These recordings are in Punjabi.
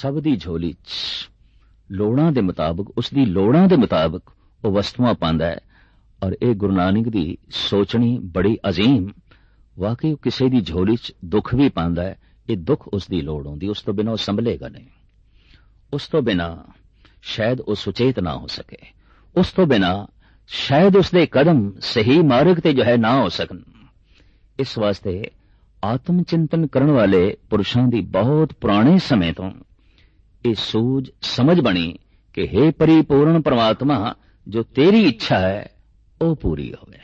ਸਭ ਦੀ ਝੋਲੀ 'ਚ ਲੋੜਾਂ ਦੇ ਮੁਤਾਬਕ, ਉਸ ਦੀ ਲੋੜਾਂ ਦੇ ਮੁਤਾਬਕ ਉਹ ਵਸਤੂਆਂ ਪਾਉਂਦਾ ਹੈ। ਔਰ ਇਹ ਗੁਰੂ ਨਾਨਕ ਦੀ ਸੋਚਣੀ ਬੜੀ ਅਜ਼ੀਮ। ਵਾਕਈ ਉਹ ਕਿਸੇ ਦੀ ਝੋਲੀ 'ਚ ਦੁੱਖ ਵੀ ਪਾਉਂਦਾ ਹੈ। ਇਹ ਦੁੱਖ ਉਸ ਦੀ ਲੋੜ ਹੁੰਦੀ, ਉਸ ਤੋਂ ਬਿਨਾਂ ਉਹ ਸੰਭਲੇਗਾ ਨਹੀਂ। ਉਸ ਤੋਂ ਬਿਨਾਂ ਸ਼ਾਇਦ ਉਹ ਸੁਚੇਤ ਨਾ ਹੋ ਸਕੇ। ਉਸ ਤੋਂ ਬਿਨਾਂ ਸ਼ਾਇਦ ਉਸਦੇ ਕਦਮ ਸਹੀ ਮਾਰਗ ਤੇ ਜੋ ਹੈ ਨਾ ਹੋ ਸਕਣ। ਇਸ ਵਾਸਤੇ ਆਤਮ ਚਿੰਤਨ ਕਰਨ ਵਾਲੇ ਪੁਰਸ਼ਾਂ ਦੀ ਬਹੁਤ ਪੁਰਾਣੇ ਸਮੇਂ ਤੋਂ ਇਹ ਸੂਝ ਸਮਝ ਬਣੀ ਕਿ हे ਪਰਿਪੂਰਨ ਪਰਮਾਤਮਾ, ਜੋ ਤੇਰੀ ਇੱਛਾ ਹੈ ਉਹ ਪੂਰੀ ਹੋਵੇ।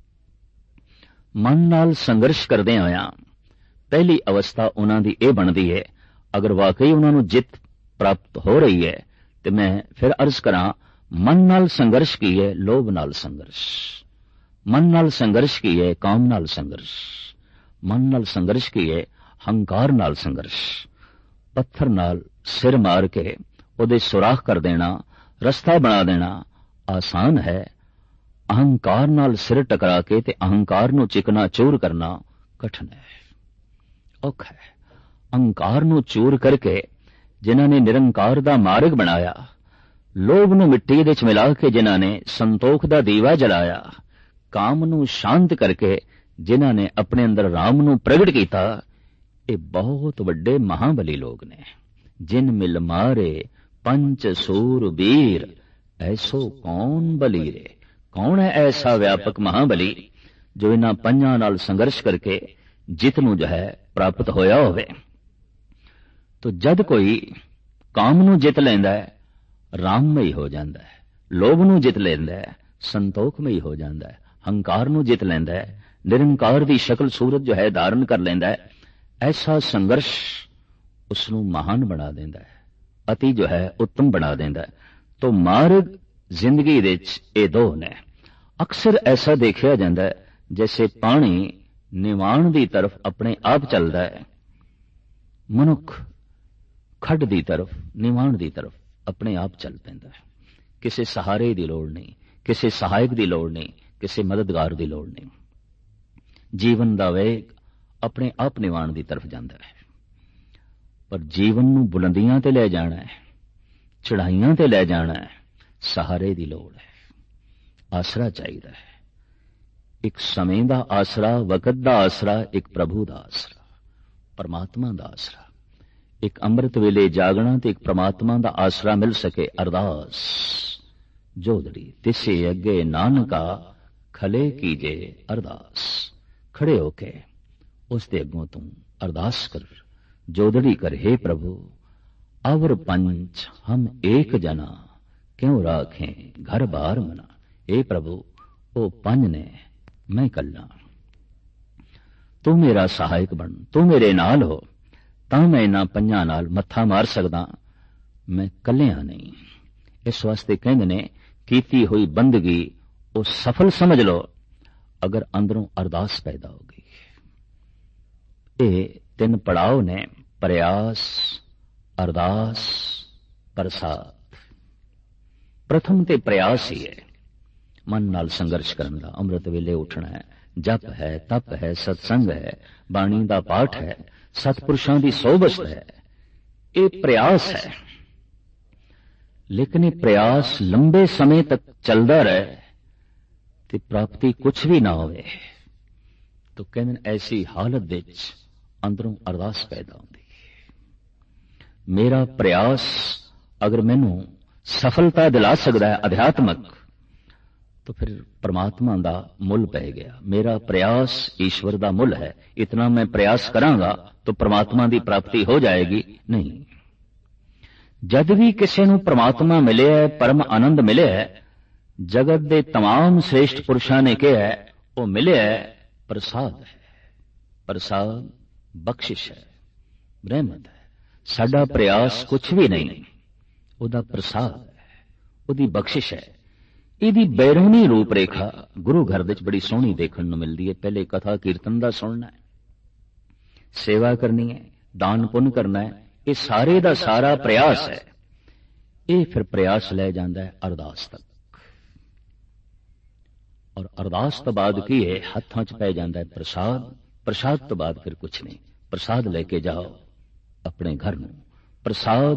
ਮਨ ਨਾਲ ਸੰਘਰਸ਼ ਕਰਦੇ ਹੋਇਆਂ ਪਹਿਲੀ ਅਵਸਥਾ ਉਹਨਾਂ ਦੀ ਇਹ ਬਣਦੀ ਹੈ, ਅਗਰ ਵਾਕਈ ਉਹਨਾਂ ਨੂੰ ਜਿੱਤ ਪ੍ਰਾਪਤ ਹੋ ਰਹੀ ਹੈ ਤੇ ਮੈਂ ਫਿਰ ਅਰਜ਼ ਕਰਾਂ, ਮਨ ਨਾਲ ਸੰਘਰਸ਼ ਕੀ ਹੈ? ਲੋਭ ਨਾਲ ਸੰਘਰਸ਼। ਮਨ ਨਾਲ ਸੰਘਰਸ਼ ਕੀ ਹੈ? ਕਾਮ ਨਾਲ ਸੰਘਰਸ਼। ਮਨ ਨਾਲ ਸੰਘਰਸ਼ ਕੀ ਹੈ? ਹੰਕਾਰ ਨਾਲ ਸੰਘਰਸ਼। ਪੱਥਰ ਨਾਲ ਸਿਰ ਮਾਰ ਕੇ ਉਹਦੇ ਸੁਰਾਖ ਕਰ ਦੇਣਾ, ਰਸਤਾ ਬਣਾ ਦੇਣਾ ਆਸਾਨ ਹੈ। ਅਹੰਕਾਰ ਨਾਲ ਸਿਰ ਟਕਰਾ ਕੇ ਤੇ ਅਹੰਕਾਰ ਨੂੰ ਚਿਕਨਾ ਚੂਰ ਕਰਨਾ ਕਠਿਨ ਹੈ, ਔਖਾ ਹੈ। ਅਹੰਕਾਰ ਨੂੰ ਚੂਰ ਕਰਕੇ ਜਿਨ੍ਹਾਂ ਨੇ ਨਿਰੰਕਾਰ ਦਾ ਮਾਰਗ ਬਣਾਇਆ, ਲੋਭ ਨੂੰ ਮਿੱਟੀ ਦੇ ਚ ਮਿਲਾ ਕੇ ਜਿਨ੍ਹਾਂ ਨੇ ਸੰਤੋਖ ਦਾ ਦੀਵਾ ਜਲਾਇਆ, ਕਾਮ ਨੂੰ ਸ਼ਾਂਤ ਕਰਕੇ ਜਿਨ੍ਹਾਂ ਨੇ ਆਪਣੇ ਅੰਦਰ ਰਾਮ ਨੂੰ ਪ੍ਰਗਟ ਕੀਤਾ, ਇਹ ਬਹੁਤ ਵੱਡੇ ਮਹਾਬਲੀ ਲੋਕ ਨੇ। ਜਿਨ ਮਿਲ ਮਾਰੇ ਪੰਚ ਸੂਰਬੀਰ, ਐਸੋ ਕੌਣ ਬਲੀ ਰੇ। ਕੌਣ ਹੈ ਐਸਾ ਵਿਆਪਕ ਮਹਾਬਲੀ ਜੋ ਇਹਨਾਂ ਪੰਜਾਂ ਨਾਲ ਸੰਘਰਸ਼ ਕਰਕੇ ਜਿੱਤ ਨੂੰ ਜੋ ਹੈ ਪ੍ਰਾਪਤ ਹੋਇਆ ਹੋਵੇ। ਤੋ ਜਦ ਕੋਈ ਕਾਮ ਨੂੰ ਜਿੱਤ ਲੈਂਦਾ ਹੈ, ਰਾਮਮਈ ਹੋ ਜਾਂਦਾ ਹੈ। ਲੋਭ ਨੂੰ ਜਿੱਤ ਲੈਂਦਾ ਹੈ, ਸੰਤੋਖਮਈ ਹੋ ਜਾਂਦਾ ਹੈ। ਹੰਕਾਰ ਨੂੰ ਜਿੱਤ ਲੈਂਦਾ ਹੈ, ਨਿਰੰਕਾਰ ਦੀ ਸ਼ਕਲ ਸੂਰਤ ਜੋ ਹੈ ਧਾਰਨ ਕਰ ਲੈਂਦਾ ਹੈ। ਐਸਾ ਸੰਘਰਸ਼ ਉਸ ਨੂੰ ਮਹਾਨ ਬਣਾ ਦਿੰਦਾ ਹੈ, ਅਤੀ ਜੋ ਹੈ ਉੱਤਮ ਬਣਾ ਦਿੰਦਾ ਹੈ। ਤੋ ਮਾਰਗ ਜ਼ਿੰਦਗੀ ਦੇ ਵਿੱਚ ਇਹ ਦੋ ਨੇ। ਅਕਸਰ ਐਸਾ ਦੇਖਿਆ ਜਾਂਦਾ ਹੈ ਜੈਸੇ ਪਾਣੀ ਨਿਵਾਣ ਦੀ ਤਰਫ ਆਪਣੇ ਆਪ ਚੱਲਦਾ ਹੈ, ਮਨੁੱਖ ਖੱਡ ਦੀ ਤਰਫ, ਨਿਵਾਣ ਦੀ ਤਰਫ ਆਪਣੇ ਆਪ ਚੱਲ ਪੈਂਦਾ ਹੈ। ਕਿਸੇ ਸਹਾਰੇ ਦੀ ਲੋੜ ਨਹੀਂ, ਕਿਸੇ ਸਹਾਇਕ ਦੀ ਲੋੜ ਨਹੀਂ, ਕਿਸੇ ਮਦਦਗਾਰ ਦੀ ਲੋੜ ਨਹੀਂ। ਜੀਵਨ ਦਾ ਵੇਗ ਆਪਣੇ ਆਪ ਨਿਵਾਣ ਦੀ ਤਰਫ ਜਾਂਦਾ ਹੈ। ਪਰ ਜੀਵਨ ਨੂੰ ਬੁਲੰਦੀਆਂ ਤੇ ਲੈ ਜਾਣਾ ਹੈ, ਚੜਾਈਆਂ ਤੇ ਲੈ ਜਾਣਾ ਹੈ, ਸਹਾਰੇ ਦੀ ਲੋੜ ਹੈ, ਆਸਰਾ ਚਾਹੀਦਾ ਹੈ। ਇੱਕ ਸਮੇਂ ਦਾ ਆਸਰਾ, ਵਕਤ ਦਾ ਆਸਰਾ, ਇੱਕ ਪ੍ਰਭੂ ਦਾ ਆਸਰਾ, ਪਰਮਾਤਮਾ ਦਾ ਆਸਰਾ। ਇੱਕ ਅੰਮ੍ਰਿਤ ਵੇਲੇ ਜਾਗਣਾ ਤੇ ਇੱਕ ਪਰਮਾਤਮਾ ਦਾ ਆਸਰਾ ਮਿਲ ਸਕੇ। ਅਰਦਾਸ ਜੋਦੜੀ ਤਿਸੇ ਅੱਗੇ ਨਾਨਕਾ ਖਲੇ ਕੀਜੇ ਅਰਦਾਸ। ਖੜੇ ਹੋ ਕੇ ਉਸ ਦੇ ਅੱਗੋਂ ਤੂੰ ਅਰਦਾਸ ਕਰ, ਜੋਦੜੀ ਕਰ, हे प्रभु अवर पंच हम एक जना क्यों राखें घर बार मना। हे प्रभु ओ पंज ने मैं कल्ला, तू मेरा सहायक बन, तू मेरे नाल हो तां मैं इन्हां पंजां नाल मत्था मार सकदा, मैं कल्लिया नहीं। इस वास्ते कहंदे ने कीती हुई बंदगी वो सफल समझ लो अगर अंदरों अरदास पैदा हो गई। ये तीन पड़ाव ने, प्रयास, अरदास, प्रसाद। प्रथम ते प्रयास ही है, मन नाल संघर्ष करन दा। अमृत वेले उठना है, जप है, तप है, सत्संग है, बाणी दा पाठ है, सतपुरुषां दी सोबत है, ये प्रयास है। लेकिन ये प्रयास लंबे समय तक चलता रहे ते प्राप्ति कुछ भी ना होवे तो कहते ऐसी हालत विच अंदरों अरदास पैदा होती है। मेरा प्रयास अगर मैनू सफलता दिला सकता है अध्यात्मक, तो फिर परमात्मा का मुल पै गया। मेरा प्रयास ईश्वर का मुल है। इतना मैं प्रयास करांगा तो परमात्मा की प्राप्ति हो जाएगी नहीं। जद भी किसी नूं परमात्मा मिले है, परम आनंद मिले है, जगत के तमाम श्रेष्ठ पुरुषों ने कहा है वो मिले है प्रसाद है। प्रसाद बख्शिश है, रहमत है। साडा प्रयास कुछ भी नहीं, उहदा प्रसाद है, उहदी बख्शिश है। इहदी बैरूनी रूप रेखा गुरु घर विच बड़ी सोहनी देखण नूं मिलदी है। पहले कथा कीर्तन दा सुनना है, सेवा करनी है, दान पुण्य करना है, ये सारे दा सारा प्रयास है। ये फिर प्रयास लै जांदा है अरदास तक, और अरदास तो बाद की है हत्थां च पै जांदा है प्रसाद। प्रसाद तो बाद फिर कुछ नहीं। प्रसाद लेके जाओ अपने घर में। प्रसाद